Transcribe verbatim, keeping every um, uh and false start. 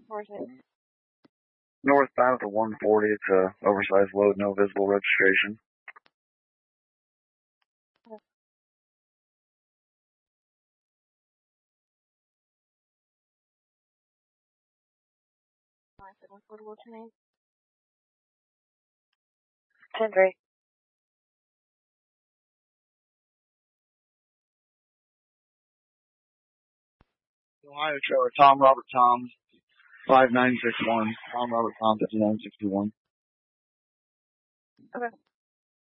Where's it? Northbound at the one forty. It's a oversized load, no visible registration. Okay. What's your name? ten three. Ohio Trailer, Tom Robert Tom, five nine six one. Tom Robert Tom, fifty-nine sixty-one. Okay.